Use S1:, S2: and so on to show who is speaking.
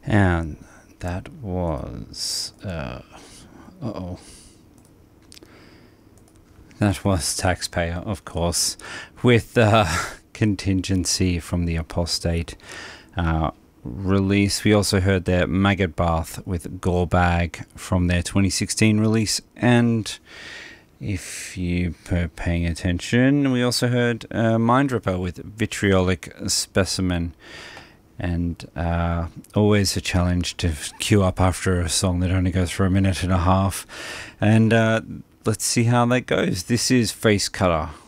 S1: And that was that was Taxpayer, of course, with Contingency from the Apostate release. We also heard their Maggot Bath with Gorebag from their 2016 release, and if you were paying attention, we also heard Mindripper with Vitriolic Specimen. And always a challenge to queue up after a song that only goes for a minute and a half. And let's see how that goes. This is Face Cutter.